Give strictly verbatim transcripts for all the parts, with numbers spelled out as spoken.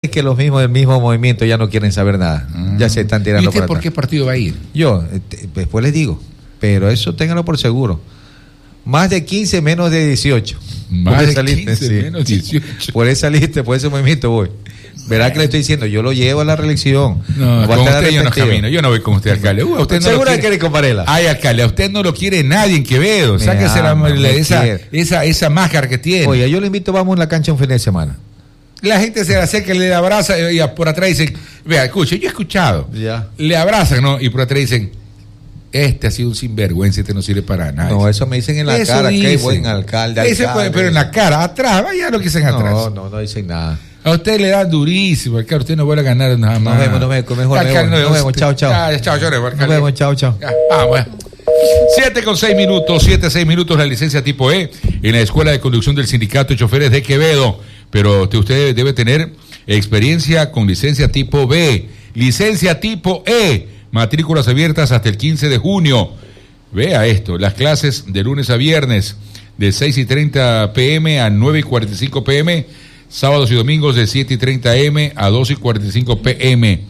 es que los mismos del mismo movimiento ya no quieren saber nada. Mm. Ya se están tirando. ¿Y usted por, por qué partido va a ir? Yo, después les digo, pero eso ténganlo por seguro. Más de quince, menos de dieciocho. Más de quince, lista, sí. menos dieciocho. Por esa lista, por ese movimiento voy. Verá que le estoy diciendo, yo lo llevo a la reelección. No, no con usted yo no camino, yo no voy con usted, alcalde. Uh, usted no ¿Seguro que quiere con Varela? Ay, alcalde, a usted no lo quiere nadie en Quevedo. Sáquese la, la, esa, esa, esa máscara que tiene. Oye, yo le invito, vamos a la cancha un fin de semana. La gente se le acerca, le abraza y por atrás dicen, vea, escuche, yo he escuchado. Ya. Le abrazan, ¿no? Y por atrás dicen, este ha sido un sinvergüenza, este no sirve para nada. No, eso me dicen en la eso cara, dicen. Que buen alcalde. alcalde puede, pero en la cara, atrás, vaya lo que dicen atrás. No, no, no dicen nada. A usted le da durísimo, alcalde, usted no vuelve a ganar nada más. Nos vemos, nos vemos, mejor alcalde, nos, nos vemos, chao, chao. Ya, chao, chao, nos vemos, chao, chao. Ya, ah, bueno. Siete con seis minutos, siete, seis minutos la licencia tipo E en la Escuela de Conducción del Sindicato de Choferes de Quevedo. Pero usted debe tener experiencia con licencia tipo B, licencia tipo E, matrículas abiertas hasta el quince de junio. Vea esto, las clases de lunes a viernes de seis y treinta pm a nueve y cuarenta y cinco pm, sábados y domingos de siete y treinta am a doce y cuarenta y cinco pm.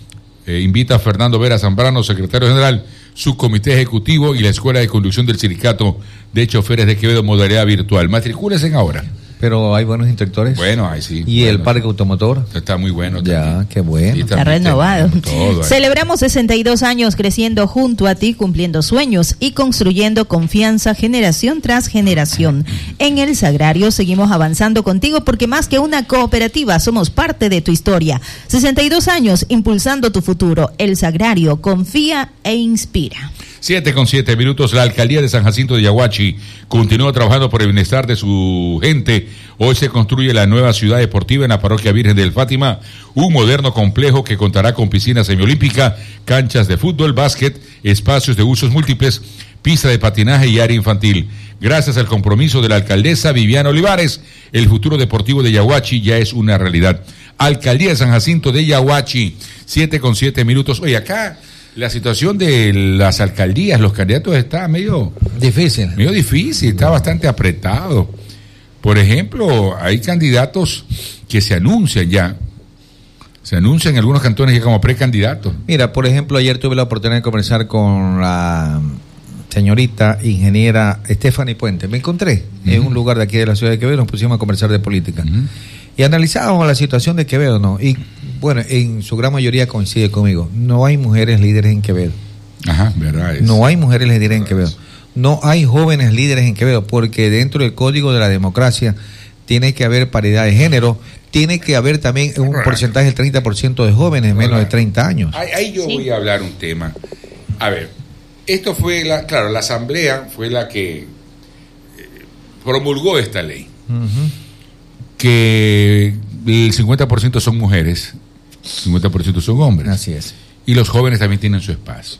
Eh, invita a Fernando Vera Zambrano, secretario general, subcomité ejecutivo y la Escuela de Conducción del Sindicato de Choferes de Quevedo, modalidad virtual. Matricúlense ahora. Pero hay buenos instructores. Bueno, ahí sí. Y bueno, el parque automotor. Está muy bueno. Ya, también. Qué bueno. Sí, está renovado. Todo, Celebramos sesenta y dos años creciendo junto a ti, cumpliendo sueños y construyendo confianza generación tras generación. En El Sagrario seguimos avanzando contigo porque más que una cooperativa somos parte de tu historia. sesenta y dos años impulsando tu futuro. El Sagrario confía e inspira. Siete con siete minutos, la alcaldía de San Jacinto de Yaguachi continúa trabajando por el bienestar de su gente. Hoy se construye la nueva ciudad deportiva en la parroquia Virgen del Fátima, un moderno complejo que contará con piscina semiolímpica, canchas de fútbol, básquet, espacios de usos múltiples, pista de patinaje y área infantil. Gracias al compromiso de la alcaldesa Viviana Olivares, el futuro deportivo de Yaguachi ya es una realidad. Alcaldía de San Jacinto de Yaguachi, siete con siete minutos. Oye, acá la situación de las alcaldías, los candidatos está medio difícil. Medio difícil, está bastante apretado. Por ejemplo, hay candidatos que se anuncian ya. Se anuncian en algunos cantones ya como precandidatos. Mira, por ejemplo, ayer tuve la oportunidad de conversar con la señorita ingeniera Stephanie Puente. Me encontré uh-huh. en un lugar de aquí de la ciudad de Quevedo, nos pusimos a conversar de política. Uh-huh. Y analizábamos la situación de Quevedo, ¿no? Y bueno, en su gran mayoría coincide conmigo. No hay mujeres líderes en Quevedo. Ajá, verdad es. No hay mujeres líderes en Quevedo. No hay jóvenes líderes en Quevedo, porque dentro del código de la democracia tiene que haber paridad de género, tiene que haber también un porcentaje del treinta por ciento de jóvenes menos de treinta años. Ahí, ahí yo ¿Sí? voy a hablar un tema. A ver, esto fue, la, claro, la asamblea fue la que eh, promulgó esta ley. Uh-huh. Que el cincuenta por ciento son mujeres, cincuenta por ciento son hombres. Así es. Y los jóvenes también tienen su espacio.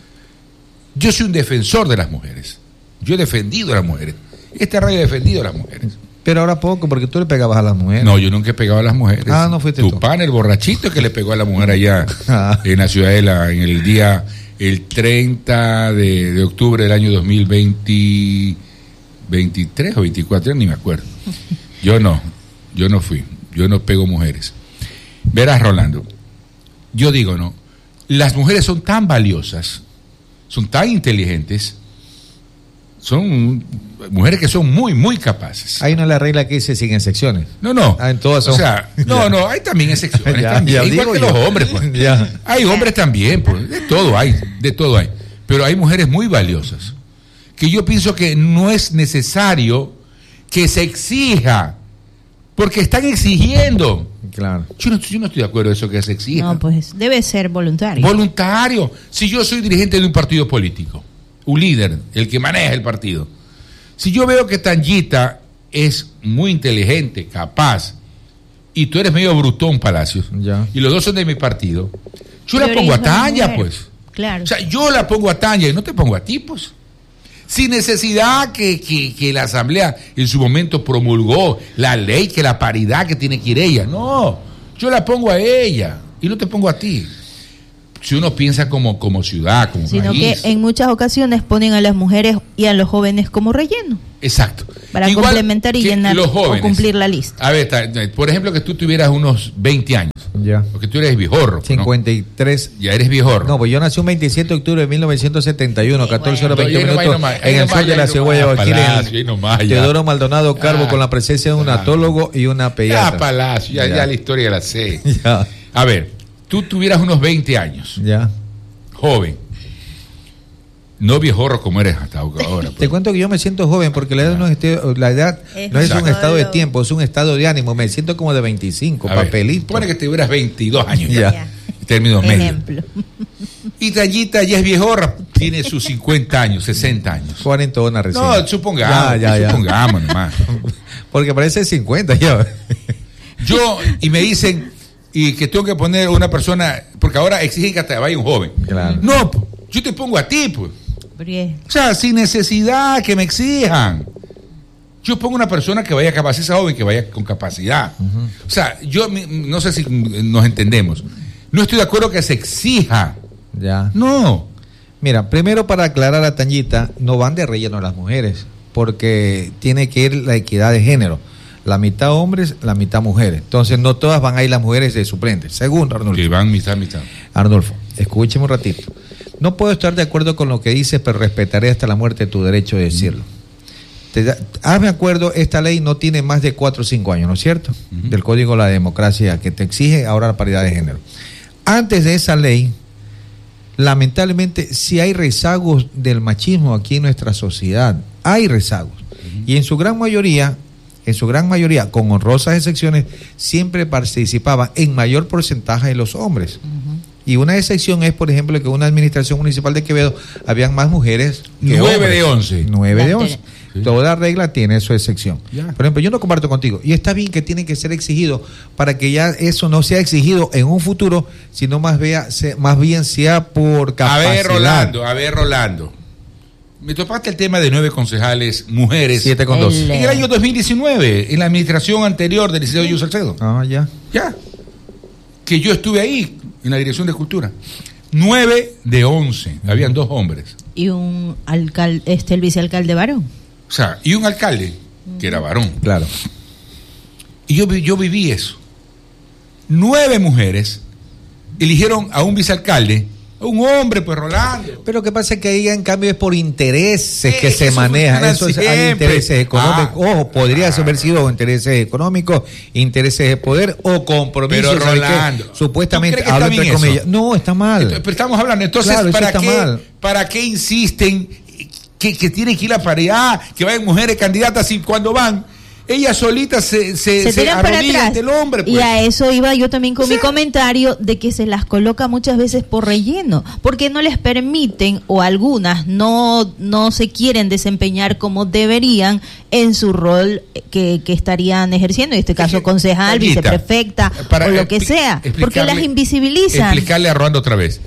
Yo soy un defensor de las mujeres. Yo he defendido a las mujeres. Esta radio ha defendido a las mujeres. Pero ahora poco, porque tú le pegabas a las mujeres. No, yo nunca he pegado a las mujeres. Ah, no fuiste tu tú. Tu pan, el borrachito que le pegó a la mujer allá ah. en la Ciudadela, en el día, el treinta de, de octubre del año dos mil veinte, veintitrés o veinticuatro, ni me acuerdo. Yo no. Yo no fui, yo no pego mujeres. Verás, Rolando, yo digo, no, las mujeres son tan valiosas, son tan inteligentes, son mujeres que son muy, muy capaces. Hay una la regla que dice sin excepciones. No, no. Ah, en todas son... O sea, no, no, hay también excepciones. ya, también. ya Igual que yo. los hombres, pues. Ya. Hay hombres también, pues. De todo hay, de todo hay. Pero hay mujeres muy valiosas, que yo pienso que no es necesario que se exija. Porque están exigiendo. Claro. Yo no, yo no estoy de acuerdo en eso que se exija. No, pues debe ser voluntario. Voluntario. Si yo soy dirigente de un partido político, un líder, el que maneja el partido, si yo veo que Tangita es muy inteligente, capaz, y tú eres medio brutón, Palacios, ya. y los dos son de mi partido, yo la pongo a Tanya, pues. Claro. O sea, yo la pongo a Tanya y no te pongo a ti, pues. Sin necesidad que, que, que la Asamblea en su momento promulgó la ley, que la paridad que tiene que ir ella. No, yo la pongo a ella y no te pongo a ti. Si uno piensa como, como ciudad, como Sino país. que en muchas ocasiones ponen a las mujeres y a los jóvenes como relleno. Exacto. Para Igual complementar y llenar los jóvenes, o cumplir la lista. A ver, por ejemplo, que tú tuvieras unos veinte años Ya. Porque tú eres viejorro. cincuenta y tres. ¿No? Ya eres viejorro. No, pues yo nací un veintisiete de octubre de mil novecientos setenta y uno, sí, catorce horas veinte bueno. minutos, no más, en el sol de la cebolla Guaquil. Teodoro Maldonado Carbo, ah, con la presencia de un atólogo y una pediatra. Ya, Palacio, ya, ya. ya la historia la sé. Ya. A ver, tú tuvieras unos veinte años. Ya. Joven. No viejorro como eres hasta ahora. Pues. Te cuento que yo me siento joven porque la edad, ah. no, es, la edad es, no es un estado de tiempo, es un estado de ánimo. Me siento como de veinticinco, a papelito. Supone que tuvieras veintidós años ya. ya. Término medio. Y Tallita ya es viejorra, tiene sus cincuenta años, sesenta años. Cuarentona recién. No, supongamos, ya, ya, supongamos ya. nomás. Porque parece cincuenta ya. Yo, y me dicen, y que tengo que poner una persona, porque ahora exigen que hasta vaya un joven. Claro. No, yo te pongo a ti, pues. O sea, sin necesidad que me exijan. Yo pongo una persona que vaya capaz, esa joven que vaya con capacidad. Uh-huh. O sea, yo no sé si nos entendemos. No estoy de acuerdo que se exija. Ya. No. Mira, primero para aclarar a Tanyita, no van de relleno las mujeres, porque tiene que ir la equidad de género. La mitad hombres, la mitad mujeres. Entonces, no todas van a ir las mujeres de suplente. Segundo, Arnulfo. Que van mitad, mitad. Arnulfo, escúcheme un ratito. No puedo estar de acuerdo con lo que dices, pero respetaré hasta la muerte tu derecho de decirlo. Te da, hazme acuerdo, esta ley no tiene más de cuatro o cinco años, ¿no es cierto? Uh-huh. Del Código de la Democracia, que te exige ahora la paridad de género. Antes de esa ley, lamentablemente, sí hay rezagos del machismo aquí en nuestra sociedad. Hay rezagos. Uh-huh. Y en su gran mayoría, en su gran mayoría, con honrosas excepciones, siempre participaban en mayor porcentaje de los hombres. Uh-huh. Y una excepción es, por ejemplo, que en una administración municipal de Quevedo habían más mujeres que Nueve hombres. de once. Nueve de once. Sí. Toda regla tiene su excepción. Ya. Por ejemplo, yo no comparto contigo. Y está bien que tiene que ser exigido para que ya eso no sea exigido en un futuro, sino más, vea, se, más bien sea por capacidad. A ver, Rolando, a ver, Rolando. Me topaste el tema de nueve concejales mujeres. Siete con dos. En el año dos mil diecinueve, en la administración anterior del licenciado Yuyo Salcedo. Ah, ya. Ya. Que yo estuve ahí, en la Dirección de Cultura. Nueve de once. Habían dos hombres. Y un alcalde, este, el vicealcalde varón. O sea, y un alcalde, que era varón. Claro. Y yo, yo viví eso. Nueve mujeres eligieron a un vicealcalde, a un hombre, pues Rolando. Pero lo que pasa es que ahí en cambio es por intereses eh, que se manejan. Eso es, hay intereses económicos. Ah, Ojo, podría ah, haber sido intereses económicos, intereses de poder o compromisos. Pero Rolando, que, supuestamente, hablo entre comillas. No, está mal. Entonces, pero estamos hablando, entonces, claro, ¿para, está qué, mal. ¿para qué insisten que, que tiene que ir la paridad, que vayan mujeres candidatas y cuando van, ellas solitas se, se, se, se arrodillan ante el hombre? Pues. Y a eso iba yo también con sí. mi comentario de que se las coloca muchas veces por relleno, porque no les permiten, o algunas no, no se quieren desempeñar como deberían en su rol que, que estarían ejerciendo, en este caso que, concejal, Tallita, viceprefecta, para, o lo que sea, porque las invisibilizan. Explicarle a Rolando otra vez.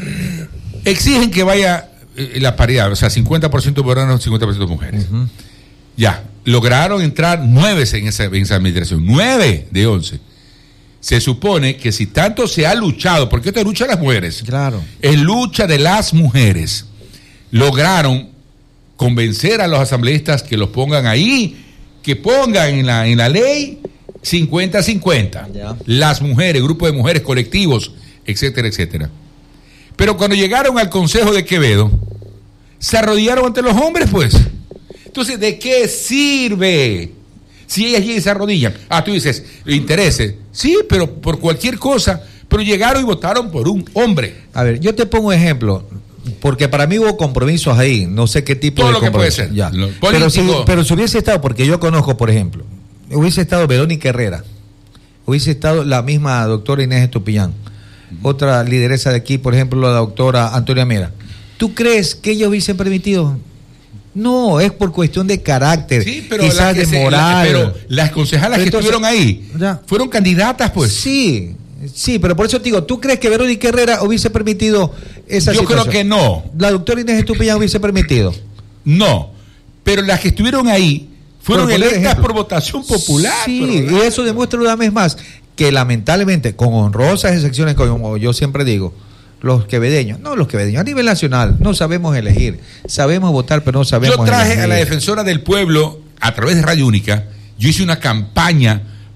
Exigen que vaya eh, la paridad, o sea, cincuenta por ciento varones, cincuenta por ciento mujeres. Uh-huh. Ya, lograron entrar nueve en esa, en esa administración, nueve de once. Se supone que si tanto se ha luchado, porque esto es lucha de las mujeres, claro, es lucha de las mujeres, lograron convencer a los asambleístas que los pongan ahí, que pongan en la, en la ley cincuenta cincuenta. Ya. Las mujeres, grupos de mujeres, colectivos, etcétera, etcétera. Pero cuando llegaron al Consejo de Quevedo, se arrodillaron ante los hombres, pues. Entonces, ¿de qué sirve si ellas ya se arrodillan? Ah, tú dices, intereses. Sí, pero por cualquier cosa. Pero llegaron y votaron por un hombre. A ver, yo te pongo un ejemplo. Porque para mí hubo compromisos ahí. No sé qué tipo Todo de lo compromiso. Que puede ser. Ya. Lo pero, si, pero si hubiese estado, porque yo conozco, por ejemplo, hubiese estado Verónica Herrera. Hubiese estado la misma doctora Inés Estupillán. Uh-huh. Otra lideresa de aquí, por ejemplo, la doctora Antonia Mera. ¿Tú crees que ellos hubiesen permitido? No, es por cuestión de carácter, sí, pero quizás de se, moral. La, pero las concejalas que estuvieron ahí ya. fueron candidatas, pues. Sí, sí, pero por eso te digo, ¿tú crees que Verónica Herrera hubiese permitido esa Yo situación? creo que no. ¿La doctora Inés Estupillán hubiese permitido? No, pero las que estuvieron ahí fueron por electas ejemplo. por votación popular. Sí, pero, y eso demuestra una vez más que lamentablemente, con honrosas excepciones, como yo siempre digo, los quevedeños, no los quevedeños, a nivel nacional, no sabemos elegir, sabemos votar, pero no sabemos Yo traje elegir. A la defensora del pueblo, a través de Radio Única, yo hice una campaña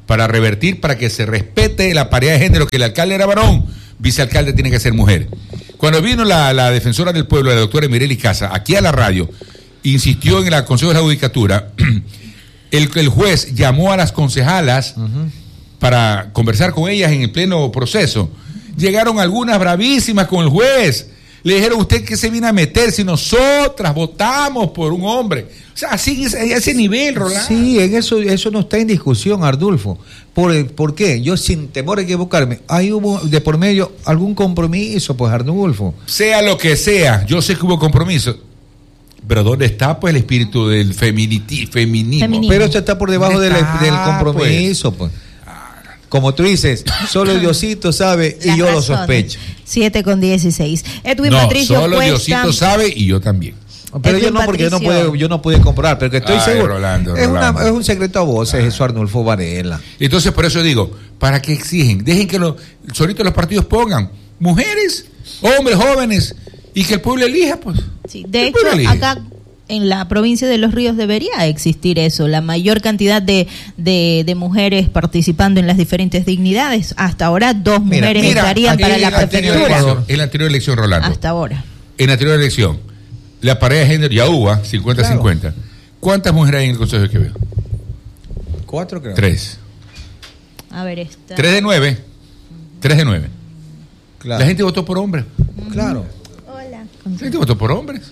para revertir, para que se respete la paridad de género, que el alcalde era varón, vicealcalde tiene que ser mujer. Cuando vino la, la defensora del pueblo, la doctora Mireli Casa, aquí a la radio, insistió en el Consejo de la Judicatura, el, el juez llamó a las concejalas uh-huh. para conversar con ellas en el pleno proceso. Llegaron algunas bravísimas con el juez. Le dijeron, ¿usted qué se viene a meter si nosotras votamos por un hombre? O sea, así a ese nivel, Rolando. Sí, en eso, eso no está en discusión, Ardulfo. ¿Por, ¿Por qué? Yo, sin temor a equivocarme, ¿hay hubo de por medio algún compromiso, pues, Ardulfo? Sea lo que sea, yo sé que hubo compromiso. Pero ¿dónde está, pues, el espíritu del feminiti, feminismo? feminismo? Pero esto está por debajo del, del compromiso, pues. pues. Como tú dices, solo Diosito sabe y yo lo sospecho. siete con dieciséis. Edwin no, Patricio solo Cuesta. Diosito sabe y yo también. Pero Edwin yo no, porque yo no pude, yo no pude comprobar, pero que estoy Ay, seguro. Rolando, es, Rolando. Una, es un secreto a voces, eso Arnulfo Varela. Entonces, por eso digo, ¿para qué exigen? Dejen que los, solitos los partidos pongan mujeres, hombres, jóvenes, y que el pueblo elija, pues. Sí, de hecho, acá en la provincia de Los Ríos debería existir eso, la mayor cantidad de, de, de mujeres participando en las diferentes dignidades. Hasta ahora dos mira, mujeres mira, estarían para la prefectura. En la anterior elección, Rolando. Hasta ahora. En la anterior elección, la pareja de género ya hubo cincuenta cincuenta. Claro. ¿Cuántas mujeres hay en el Consejo de Quevedo? Cuatro, creo. Tres. A ver, esta. Tres de nueve. Tres de nueve. Claro. La gente votó por hombres. Claro. Hola. La gente votó por hombres.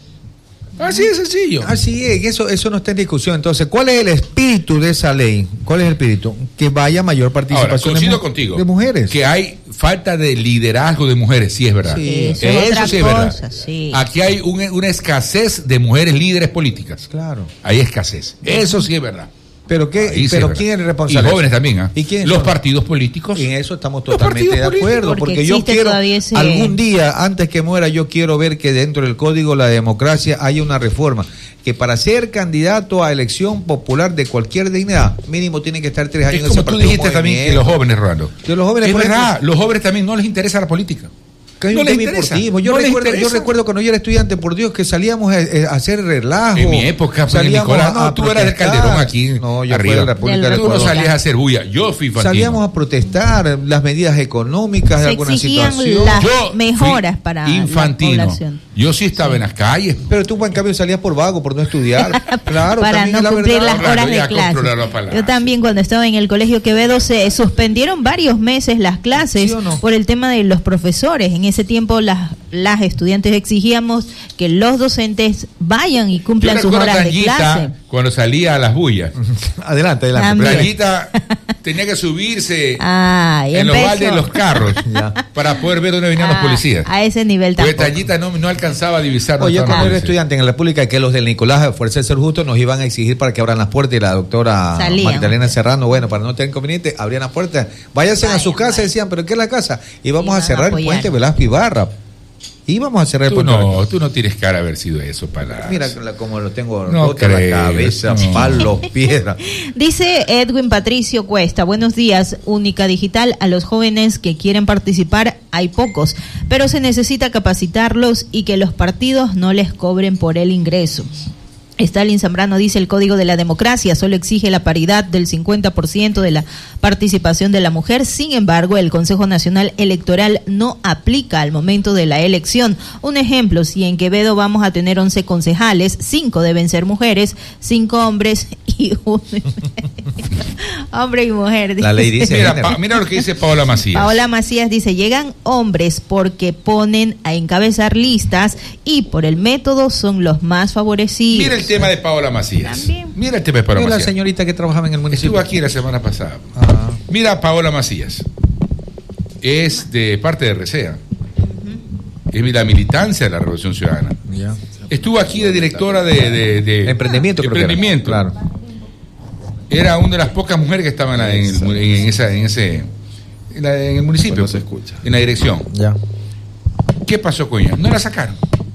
Así de sencillo. Así es, eso, eso no está en discusión. Entonces, ¿cuál es el espíritu de esa ley? ¿Cuál es el espíritu? Que vaya mayor participación Ahora, de, mu- contigo, de mujeres. Que hay falta de liderazgo de mujeres, sí es verdad. Sí, eso, eso es otra sí es cosa, verdad. Sí. Aquí hay un, una escasez de mujeres líderes políticas. Claro. Hay escasez. Eso sí es verdad. Pero qué, Ahí pero sí quién es el responsable. Y jóvenes también, ¿ah? ¿Y quién Los son? partidos políticos. Y en eso estamos totalmente de acuerdo, porque, porque yo quiero ese... algún día antes que muera yo quiero ver que dentro del Código de la Democracia haya una reforma que para ser candidato a elección popular de cualquier dignidad mínimo tiene que estar tres años. Es como tú dijiste también que los jóvenes, Rolando. Que los jóvenes, es por verdad, ejemplo, los jóvenes también no les interesa la política. Que no un les tema interesa. Importivo. Yo, no recuerdo, yo recuerdo cuando yo era estudiante, por Dios, que salíamos a, a hacer relajo. En mi época, pues, salíamos Nicolás, no, a, a tú eras del Calderón aquí. No, yo arriba. fui de la República Tú no salías a hacer bulla. Yo fui infantino. Salíamos a protestar las medidas económicas Se de alguna exigían situación. las yo mejoras para infantino. la población. Yo sí estaba sí. en las calles. Pero tú, en cambio, salías por vago, por no estudiar. Claro, para no la cumplir verdad. las horas de clase. Yo también, cuando estaba en el Colegio Quevedo, se suspendieron varios meses las clases ¿Sí o no? por el tema de los profesores. En ese tiempo, las, las estudiantes exigíamos que los docentes vayan y cumplan sus horas de clase. Cuando salía a las bullas. adelante, adelante. Tallita tenía que subirse ah, en empezó. los baldes de los carros para poder ver dónde venían ah, los policías. A ese nivel tampoco. Porque Tallita no, no alcanzaba a divisar. Oye, cuando era estudiante en la República, que los del Nicolás, Fuerza del Ser Justo, nos iban a exigir para que abran las puertas y la doctora Salían. Magdalena Serrano, bueno, para no tener inconveniente, abrían las puertas. Váyanse vaya, a su casa, vaya. decían, ¿pero qué es la casa? Y vamos a cerrar el puente Velasco Ibarra. Íbamos a cerrar el tú puente. No, tú no tienes cara de haber sido eso para. Mira como lo tengo no en la cabeza, no. palos, piedra. Dice Edwin Patricio Cuesta, buenos días, Única Digital, a los jóvenes que quieren participar hay pocos, pero se necesita capacitarlos y que los partidos no les cobren por el ingreso. Stalin Zambrano dice, el Código de la Democracia solo exige la paridad del cincuenta por ciento de la participación de la mujer, sin embargo, el Consejo Nacional Electoral no aplica al momento de la elección. Un ejemplo, si en Quevedo vamos a tener once concejales, cinco deben ser mujeres, cinco hombres y uno hombre y mujer. Dice. La ley dice. Mira, pa, mira lo que dice Paola Macías. Paola Macías dice, llegan hombres porque ponen a encabezar listas y por el método son los más favorecidos. Mira el tema de Paola Macías. También. Mira el tema de Paola Mira Macías. La señorita que trabajaba en el municipio. Estuvo aquí la semana pasada. Ah. Mira a Paola Macías. Es de parte de RECEA. Uh-huh. Es la militancia de la Revolución Ciudadana. Ya. Estuvo aquí de directora de, de, de emprendimiento. De creo emprendimiento. Que era. Claro. Era una de las pocas mujeres que estaban en, el, en, esa, en ese en, la, en el municipio. No se escucha. En la dirección. Ya. ¿Qué pasó con ella? No la sacaron.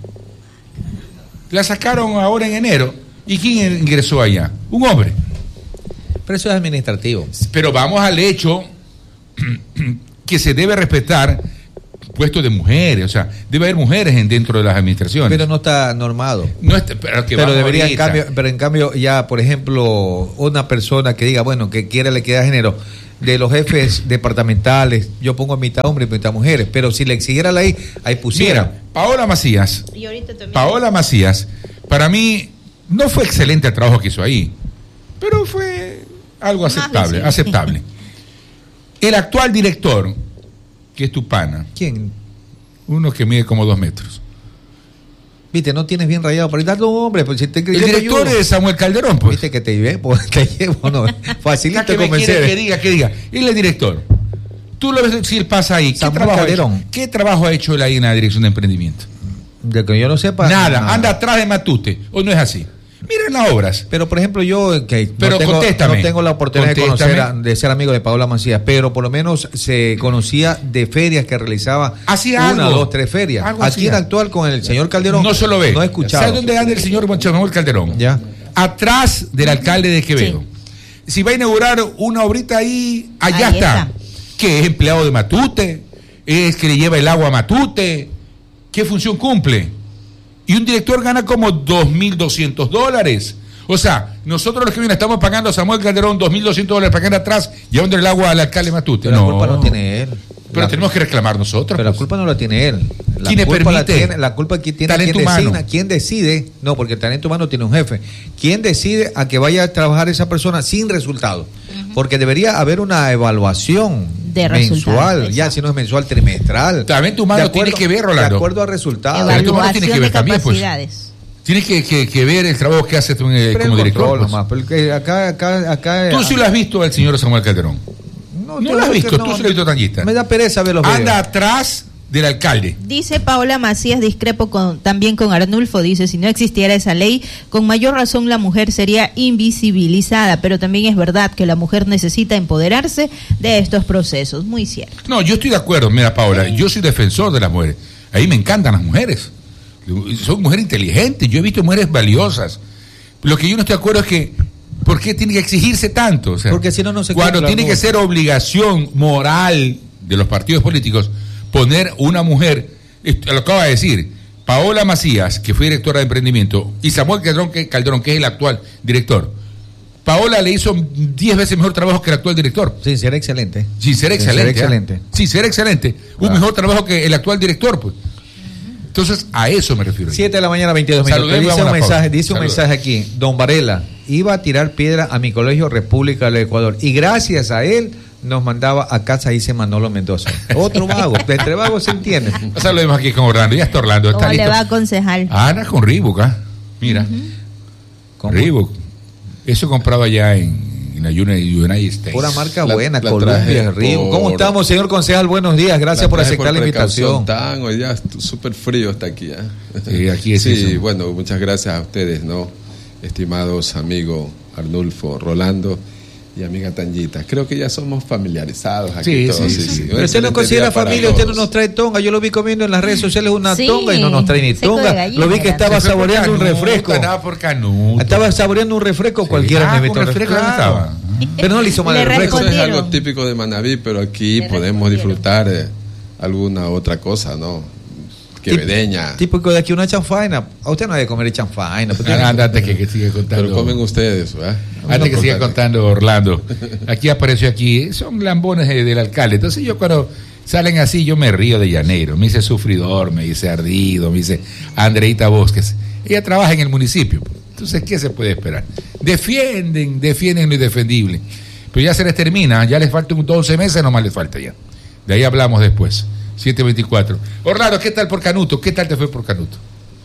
La sacaron ahora en enero. ¿Y quién ingresó allá? Un hombre. Pero eso es administrativo. Pero vamos al hecho que se debe respetar puestos de mujeres, o sea, debe haber mujeres en, dentro de las administraciones. Pero no está normado. No está, pero que pero debería en cambio, pero en cambio ya, por ejemplo, una persona que diga, bueno, que quiere la equidad de género, de los jefes departamentales, yo pongo mitad hombres y mitad mujeres, pero si le exigiera la ley, ahí pusiera. Mira, Paola Macías, y ahorita también. Paola Macías, para mí no fue excelente el trabajo que hizo ahí, pero fue algo aceptable, sí. aceptable. El actual director, que es tu pana. ¿Quién? Uno que mide como dos metros. Viste, no tienes bien rayado, pero dale un hombre, pues si te El director es Samuel Calderón, pues. Viste que te llevo, te llevo, no, facilito que convencer. Me que diga, que diga. Él es el director. Tú lo ves si él pasa ahí. ¿Qué Samuel trabajo, Calderón. ha hecho? ¿Qué trabajo ha hecho él ahí en la dirección de emprendimiento? De que yo no sepa. Nada, nada. anda atrás de Matute, o no es así. Miren las obras. Pero, por ejemplo, yo que pero no, tengo, contéstame, no tengo la oportunidad contéstame. de conocer, a, de ser amigo de Paola Macías, pero por lo menos se conocía de ferias que realizaba. Hacía una, algo. dos, tres ferias. Algo Aquí en hacía. actual con el señor Calderón. No se lo ve. No he escuchado. ¿Sabe dónde anda el señor Samuel Calderón? Ya. Atrás del alcalde de Quevedo. Sí. Si va a inaugurar una obrita ahí, allá ahí está. está. Que es empleado de Matute, es que le lleva el agua a Matute. ¿Qué función cumple? Y un director gana como dos mil doscientos dólares. O sea, nosotros los que vienen estamos pagando a Samuel Calderón dos mil doscientos dólares para que ande atrás llevando el agua al alcalde Matute. Pero no. la culpa no tiene él. Pero la, tenemos que reclamar nosotros. Pero pues. la culpa no la tiene él. La ¿Quién le culpa permite? La, tiene, la culpa aquí tiene Talento quien humano. designa, quién decide. No, porque el talento humano tiene un jefe. ¿Quién decide a que vaya a trabajar esa persona sin resultado? Uh-huh. Porque debería haber una evaluación de mensual, ya si no es mensual, trimestral. Talento humano acuerdo, tiene que ver, Rolando. De acuerdo a resultados. Talento humano tiene que ver de también, pues. Tienes que, que, que ver el trabajo que hace tú, eh, como director. Pues. Nomás, porque acá, acá, acá, tú sí lo has visto al señor Samuel Calderón. No, no lo has visto, no, tú sí lo has visto tanguista. Me da pereza ver los Anda videos. atrás del alcalde. Dice Paola Macías, discrepo con, también con Arnulfo, dice, si no existiera esa ley, con mayor razón la mujer sería invisibilizada, pero también es verdad que la mujer necesita empoderarse de estos procesos, muy cierto. No, yo estoy de acuerdo, mira Paola, yo soy defensor de las mujeres, a mí me encantan las mujeres. Son mujeres inteligentes, yo he visto mujeres valiosas. Lo que yo no estoy de acuerdo es que, ¿por qué tiene que exigirse tanto? O sea, porque si no, no se cuando tiene que ser obligación moral de los partidos políticos poner una mujer, lo acaba de decir, Paola Macías, que fue directora de emprendimiento, y Samuel Calderón, que, Calderón, que es el actual director. Paola le hizo diez veces mejor trabajo que el actual director. Sin ser excelente. Sin ser excelente. Sin ser excelente. ¿eh? Sin ser excelente. Un ah. mejor trabajo que el actual director, pues. Entonces, a eso me refiero. siete de la mañana, veintidós minutos. Dice un mensaje, dice un mensaje aquí. Don Varela, iba a tirar piedra a mi colegio República del Ecuador. Y gracias a él nos mandaba a casa, dice Manolo Mendoza. Otro vago. Entre vagos se entiende. O sea, lo vemos aquí con Orlando. Ya está Orlando. Está ¿Cómo listo. le va a aconsejar? Ah, anda con Reebok, ¿ah? Mira. Uh-huh. Reebok. Eso comprado allá en... en la United States. Pura marca la, buena, la Columbia, Río. ¿Cómo estamos, señor concejal? Buenos días, gracias la por aceptar por la invitación. Tan, hoy ya súper frío está aquí. ¿eh? Sí, aquí es sí eso. Bueno, muchas gracias a ustedes, ¿no? Estimados amigos Arnulfo, Rolando y amiga Tanguita. Creo que ya somos familiarizados aquí sí, todos. Sí, sí, sí. Pero usted no considera familia, usted no nos trae tonga. Yo lo vi comiendo en las redes sociales una sí, tonga y no nos trae ni tonga. Gallina, lo vi que estaba saboreando un refresco. Estaba por Canuto. Estaba saboreando un refresco, sí. Cualquiera ah, me invitó un refresco. refresco. Estaba. Pero no le hizo mal el refresco. Eso es algo típico de Manaví, pero aquí le podemos disfrutar eh, alguna otra cosa, ¿no? Quevedeña. Típico de aquí una chanfaina. A usted no debe comer chanfaina. Ah, andate que, que sigue contando. Pero comen ustedes, ¿verdad? Antes que siga contando Orlando. Aquí apareció aquí, son lambones de, del alcalde. Entonces yo cuando salen así, yo me río de Llaneiro. Me dice sufridor, me dice ardido, me dice Andreita Bosques. Ella trabaja en el municipio. Entonces, ¿qué se puede esperar? Defienden, defienden lo indefendible. Pero ya se les termina, ya les faltan once meses, nomás les falta ya. De ahí hablamos después. siete veinticuatro. Orlando, ¿qué tal por Canuto? ¿Qué tal te fue por Canuto?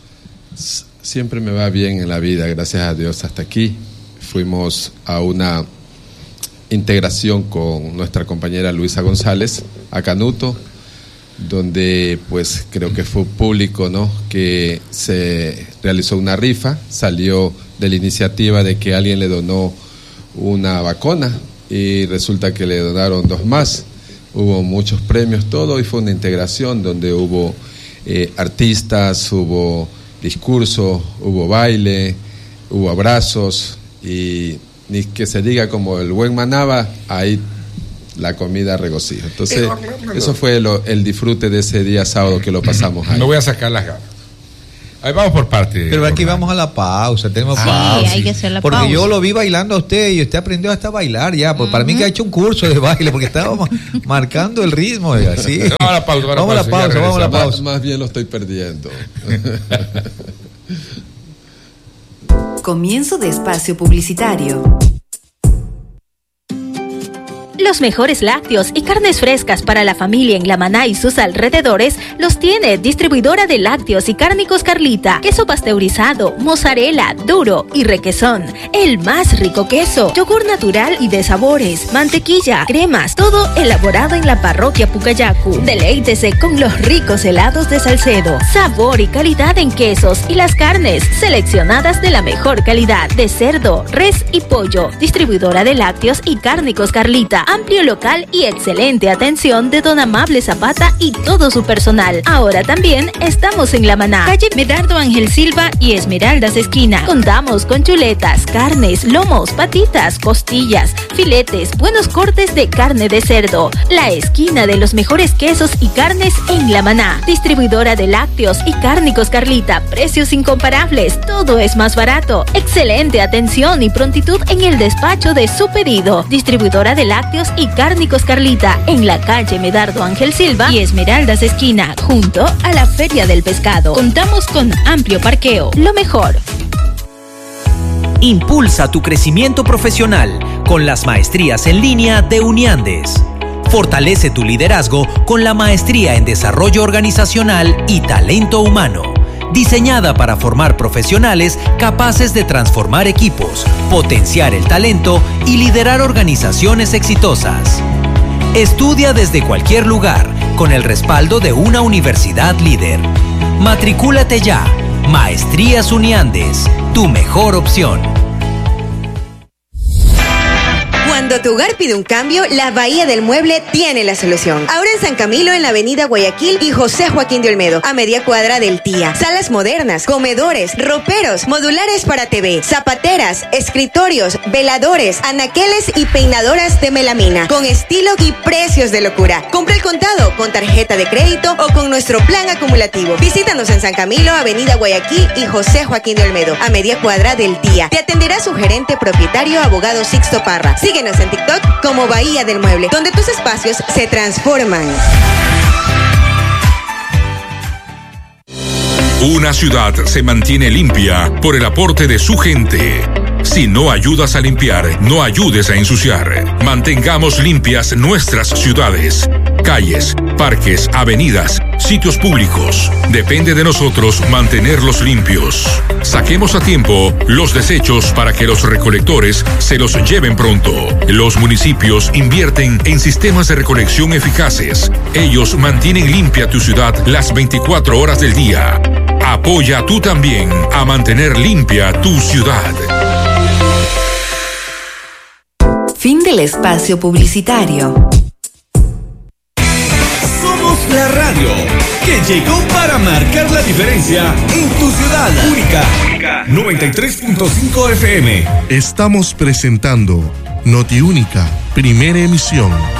Siempre me va bien en la vida, gracias a Dios, hasta aquí. Fuimos a una integración con nuestra compañera Luisa González a Canuto, donde pues creo que fue público, ¿no? Que se realizó una rifa, salió de la iniciativa de que alguien le donó una vacuna y resulta que le donaron dos más. Hubo muchos premios, todo, y fue una integración donde hubo eh, artistas, hubo discursos, hubo baile, hubo abrazos, y ni que se diga como el buen Manaba, ahí la comida regocijo. Entonces, eso fue lo, el disfrute de ese día sábado que lo pasamos ahí. No voy a sacar las gafas. Ahí vamos por parte. Pero aquí vamos a la pausa, tenemos sí, pausa. Hay que hacer la porque pausa. yo lo vi bailando a usted y usted aprendió hasta a bailar ya. Pues uh-huh. Para mí que ha hecho un curso de baile porque estábamos marcando el ritmo. Así. Vamos a la pausa. Vamos a la pausa, vamos a la pausa. Más, más bien lo estoy perdiendo. Comienzo de espacio publicitario. Los mejores lácteos y carnes frescas para la familia en La Maná y sus alrededores los tiene Distribuidora de Lácteos y Cárnicos Carlita. Queso pasteurizado, mozzarella, duro y requesón. El más rico queso. Yogur natural y de sabores. Mantequilla, cremas. Todo elaborado en la parroquia Pucayacu. Deleítese con los ricos helados de Salcedo. Sabor y calidad en quesos y las carnes seleccionadas de la mejor calidad. De cerdo, res y pollo. Distribuidora de Lácteos y Cárnicos Carlita. Amplio local y excelente atención de don Amable Zapata y todo su personal. Ahora también estamos en La Maná, calle Medardo Ángel Silva y Esmeraldas esquina. Contamos con chuletas, carnes, lomos, patitas, costillas, filetes, buenos cortes de carne de cerdo. La esquina de los mejores quesos y carnes en La Maná. Distribuidora de Lácteos y Cárnicos Carlita. Precios incomparables, todo es más barato. Excelente atención y prontitud en el despacho de su pedido. Distribuidora de Lácteos y Cárnicos Carlita, en la calle Medardo Ángel Silva y Esmeraldas esquina, junto a la Feria del Pescado. Contamos con amplio parqueo. Lo mejor. Impulsa tu crecimiento profesional con las maestrías en línea de Uniandes. Fortalece tu liderazgo con la maestría en desarrollo organizacional y talento humano, diseñada para formar profesionales capaces de transformar equipos, potenciar el talento y liderar organizaciones exitosas. Estudia desde cualquier lugar con el respaldo de una universidad líder. Matricúlate ya. Maestrías Uniandes, tu mejor opción. Cuando tu hogar pide un cambio, la Bahía del Mueble tiene la solución. Ahora en San Camilo, en la avenida Guayaquil y José Joaquín de Olmedo, a media cuadra del T I A. Salas modernas, comedores, roperos, modulares para T V, zapateras, escritorios, veladores, anaqueles y peinadoras de melamina, con estilo y precios de locura. Compra el contado, con tarjeta de crédito o con nuestro plan acumulativo. Visítanos en San Camilo, avenida Guayaquil y José Joaquín de Olmedo, a media cuadra del T I A. Te atenderá su gerente propietario, abogado Sixto Parra. Síguenos en TikTok como Bahía del Mueble, donde tus espacios se transforman. Una ciudad se mantiene limpia por el aporte de su gente. Si no ayudas a limpiar, no ayudes a ensuciar. Mantengamos limpias nuestras ciudades, calles, parques, avenidas, sitios públicos. Depende de nosotros mantenerlos limpios. Saquemos a tiempo los desechos para que los recolectores se los lleven pronto. Los municipios invierten en sistemas de recolección eficaces. Ellos mantienen limpia tu ciudad las veinticuatro horas del día. Apoya tú también a mantener limpia tu ciudad. Fin del espacio publicitario. Somos la radio que llegó para marcar la diferencia en tu ciudad. Única. noventa y tres punto cinco F M. Estamos presentando Noti Única, primera emisión.